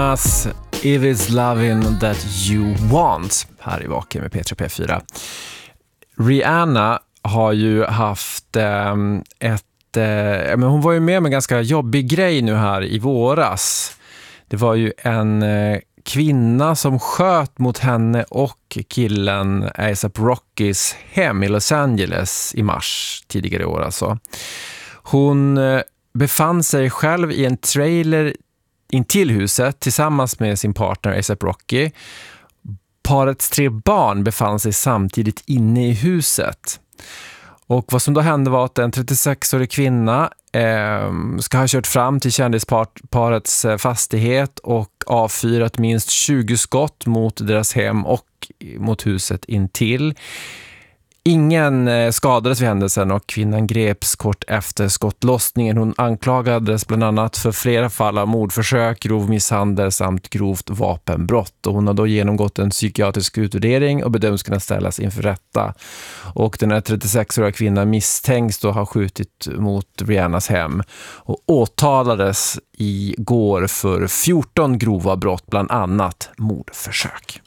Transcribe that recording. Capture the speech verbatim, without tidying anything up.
Rihannas If It's Lovin' That You Want här i Vaken med P tre P fyra. Rihanna har ju haft eh, ett eh, men hon var ju med med en ganska jobbig grej nu här i våras. Det var ju en eh, kvinna som sköt mot henne och killen A$AP Rockys hem i Los Angeles i mars tidigare i år alltså. Hon eh, befann sig själv i en trailer in till huset tillsammans med sin partner A$AP Rocky. Parets tre barn befann sig samtidigt inne i huset. Och vad som då hände var att en trettiosexårig kvinna eh, ska ha kört fram till kändisparets fastighet och avfyrat minst tjugo skott mot deras hem och mot huset intill. Ingen skadades vid händelsen och kvinnan greps kort efter skottlossningen. Hon anklagades bland annat för flera fall av mordförsök, grov misshandel samt grovt vapenbrott. Och hon har då genomgått en psykiatrisk utvärdering och bedöms kunna ställas inför rätta. Och den här trettiosexåriga kvinnan misstänks då ha skjutit mot Rihannas hem och åtalades igår för fjorton grova brott, bland annat mordförsök.